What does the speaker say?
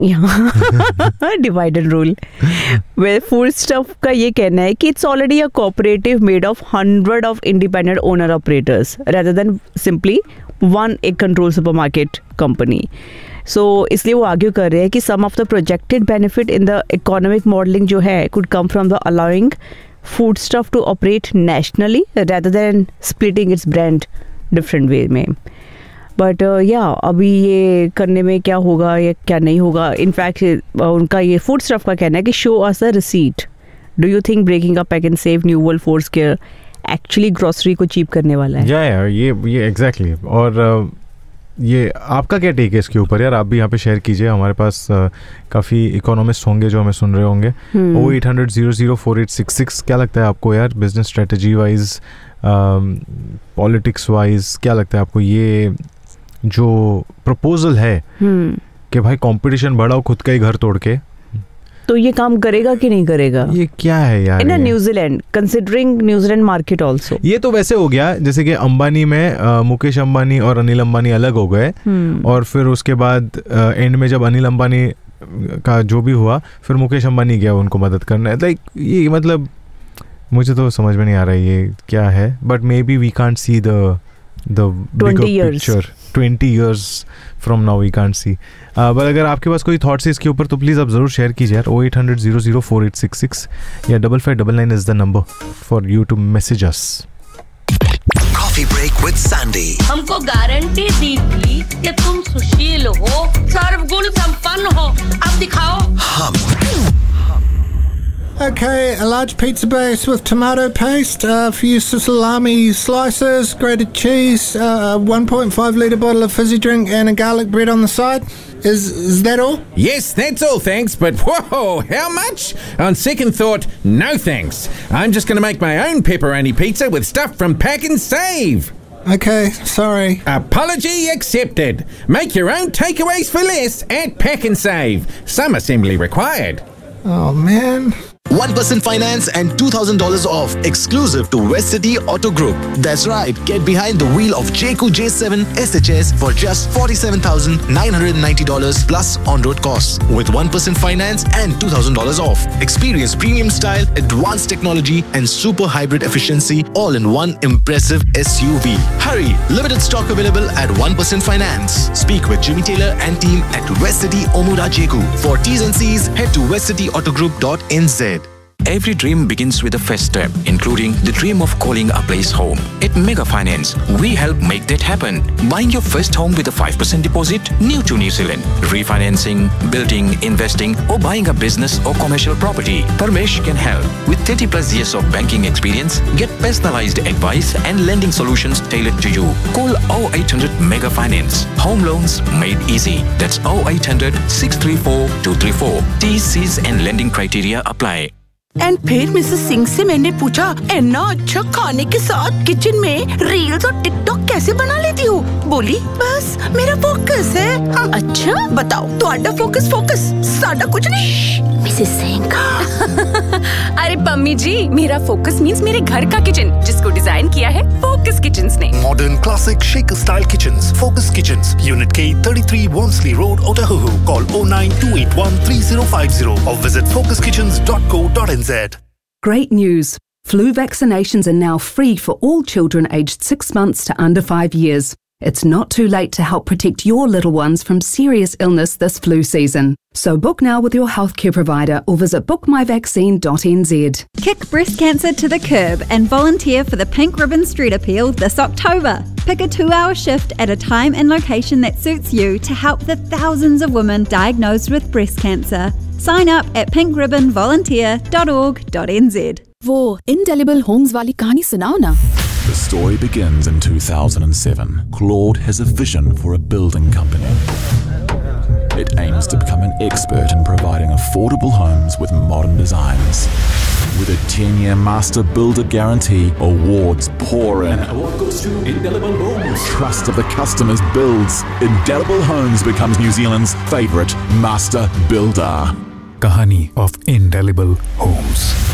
Divided rule well food stuff का ये कहना है कि it's already a cooperative made of 100 of independent owner operators rather than simply one एक control supermarket company. सो इसलिए वो आर्ग्यू कर रहे हैं कि सम of the projected benefit in the economic modelling जो है could come from the allowing food stuff to operate nationally rather than splitting it's brand different way में. बट अभी ये करने में क्या होगा या क्या नहीं होगा. इनफैक्ट उनका ये फूड स्टफ का कहना है कि show us a receipt. Do you think breaking up pack and save new world foods care actually grocery को चीप करने वाला है? या ये एग्जैक्टली. और ये आपका क्या टेक है इसके ऊपर यार? आप भी यहाँ पे शेयर कीजिए. हमारे पास काफ़ी इकोनॉमिस्ट होंगे जो हमें सुन रहे होंगे. 0800-004866. क्या लगता है आपको यार, business strategy wise, politics wise, क्या लगता है आपको ये जो प्रपोजल है कि भाई कंपटीशन बढ़ाओ खुद का ही घर तोड़ के, तो ये काम करेगा कि नहीं करेगा? ये क्या है यार? In New Zealand, considering New Zealand market also. ये तो वैसे हो गया जैसे कि अंबानी में मुकेश अंबानी और अनिल अंबानी अलग हो गए और फिर उसके बाद एंड में जब अनिल अंबानी का जो भी हुआ फिर मुकेश अंबानी गया उनको मदद करने. लाइक ये मतलब मुझे तो समझ में नहीं आ रहा है ये क्या है. But may be we can't see the bigger picture. 20 years from now we can't see. But अगर आपके पास कोई थॉट्स है इसके ऊपर तो प्लीज़ आप ज़रूर शेयर कीजिए यार. 0800-004866 या 5599 is the number for you to message us. Coffee break with Sandy. हमको गारंटी दी थी कि तुम सुशील हो, सर्वगुण संपन्न हो. अब दिखाओ. हम Okay, a large pizza base with tomato paste, a few salami slices, grated cheese, a 1.5 litre bottle of fizzy drink and a garlic bread on the side. Is that all? Yes, that's all, thanks. But whoa, how much? On second thought, no thanks. I'm just going to make my own pepperoni pizza with stuff from Pack and Save. Okay, sorry. Apology accepted. Make your own takeaways for less at Pack and Save. Some assembly required. Oh, man. 1% finance and $2,000 off, exclusive to West City Auto Group. That's right, get behind the wheel of Jayco J7 SHS for just $47,990 plus on-road costs. With 1% finance and $2,000 off. Experience premium style, advanced technology and super hybrid efficiency all in one impressive SUV. Hurry, limited stock available at 1% finance. Speak with Jimmy Taylor and team at West City Omura Jayco. For T's and C's, head to westcityautogroup.nz. Every dream begins with a first step, including the dream of calling a place home. At Mega Finance, we help make that happen. Buying your first home with a 5% deposit, new to New Zealand. Refinancing, building, investing, or buying a business or commercial property. Parmesh can help. With 30 plus years of banking experience, get personalized advice and lending solutions tailored to you. Call 0800 Mega Finance. Home loans made easy. That's 0800 634 234. T's, C's and lending criteria apply. And फिर Mrs Singh से मैंने पूछा, इतना अच्छा खाने के साथ kitchen में रील्स और टिकटॉक कैसे बना लेती हो? बोली, बस मेरा फोकस है. अच्छा बताओ, ਤੁਹਾਡਾ फोकस साडा कुछ नहीं. मिसेस सिंह अरे पम्मी जी, मेरा फोकस मींस मेरे घर का किचन, जिसको डिजाइन किया है फोकस किचन्स ने. Modern classic shaker style kitchens. Focus Kitchens, Unit K, 33 Wormsley Road, Otahuhu. Call 0928135050 or visit focuskitchens.co.nz. Great news. Flu vaccinations are now free for all children aged 6 months to under 5 years. It's not too late to help protect your little ones from serious illness this flu season. So book now with your healthcare provider or visit bookmyvaccine.nz. Kick breast cancer to the curb and volunteer for the Pink Ribbon Street Appeal this October. Pick a 2-hour shift at a time and location that suits you to help the thousands of women diagnosed with breast cancer. Sign up at pinkribbonvolunteer.org.nz. वो Indelible Homes वाली कहानी सुनाओ ना. The story begins in 2007. Claude has a vision for a building company. It aims to become an expert in providing affordable homes with modern designs. With a 10-year master builder guarantee, awards pour in. And award goes to Indelible Homes. Trust of the customers builds. Indelible Homes becomes New Zealand's favourite master builder. Kahani of Indelible Homes.